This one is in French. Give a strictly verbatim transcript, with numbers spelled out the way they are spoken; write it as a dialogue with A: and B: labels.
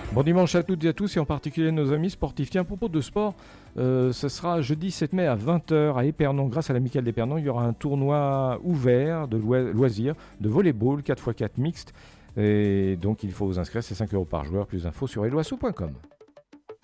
A: Bon dimanche à toutes et à tous, et en particulier nos amis sportifs. Tiens, à propos de sport, euh, ce sera jeudi sept mai à vingt heures à Épernon. Grâce à l'Amicale d'Épernon, il y aura un tournoi ouvert de loisirs, de volleyball quatre par quatre mixte. Et donc il faut vous inscrire, c'est cinq euros par joueur. Plus d'infos sur eloasso point com.